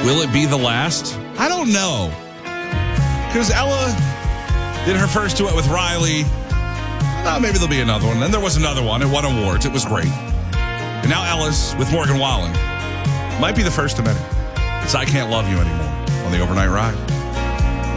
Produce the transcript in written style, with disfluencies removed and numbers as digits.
Will it be the last? I don't know. Because Ella did her first duet with Riley. Maybe there'll be another one. Then there was another one. It won awards. It was great. And now Ella's with Morgan Wallen. Might be the first of many. It's I Can't Love You Anymore on the Overnight Ride.